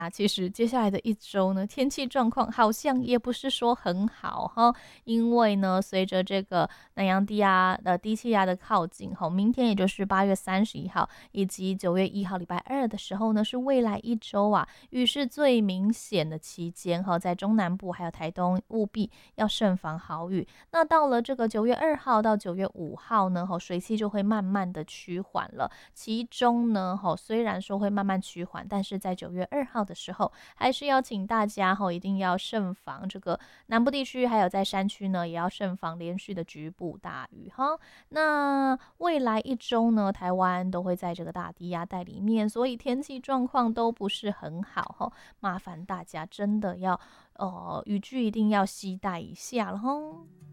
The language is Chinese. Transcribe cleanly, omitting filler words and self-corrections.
其实接下来的一周呢，天气状况好像也不是说很好哈，因为呢，随着这个南洋低气压的靠近哈，明天也就是8月31号以及9月1号礼拜二的时候呢，是未来一周啊雨势最明显的期间哈，在中南部还有台东务必要慎防豪雨。那到了这个9月2号到9月5号呢，水汽就会慢慢的趋缓了。其中呢，虽然说会慢慢趋缓，但是在9月2号的时候，还是要请大家一定要慎防这个南部地区，还有在山区呢，也要慎防连续的局部大雨哈。那未来一周呢，台湾都会在这个大低压带里面，所以天气状况都不是很好哈。麻烦大家真的要雨具一定要携带一下了哈。